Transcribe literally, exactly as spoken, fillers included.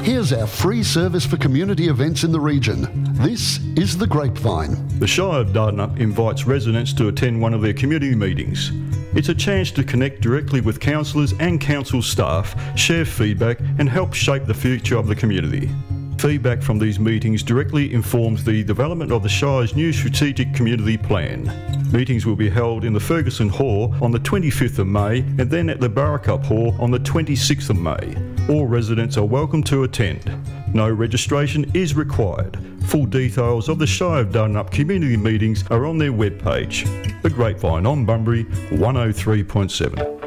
Here's our free service for community events in the region. This is The Grapevine. The Shire of Dardanup invites residents to attend one of their community meetings. It's a chance to connect directly with councillors and council staff, share feedback and help shape the future of the community. Feedback from these meetings directly informs the development of the Shire's new strategic community plan. Meetings will be held in the Ferguson Hall on the twenty-fifth of May and then at the Barracup Hall on the twenty-sixth of May. All residents are welcome to attend. No registration is required. Full details of the Shire of Dardanup community meetings are on their webpage. The Grapevine on Bunbury one oh three point seven.